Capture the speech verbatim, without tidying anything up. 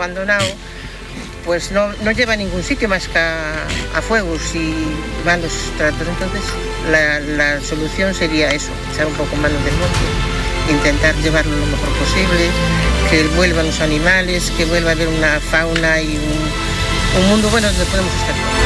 abandonado, pues no, no lleva a ningún sitio más que a, a fuegos y malos tratos. Entonces la, la solución sería eso, echar un poco manos del monte, intentar llevarlo lo mejor posible, que vuelvan los animales, que vuelva a haber una fauna y un, un mundo bueno donde podemos estar todos.